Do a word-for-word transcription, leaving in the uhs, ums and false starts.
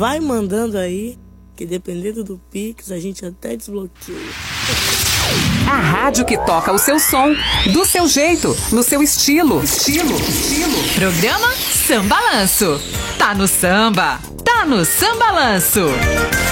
vai mandando aí, que dependendo do Pix, a gente até desbloqueia. A rádio que toca o seu som, do seu jeito, no seu estilo. Estilo, estilo. Programa Sambalanço. Tá no samba, tá no Sambalanço.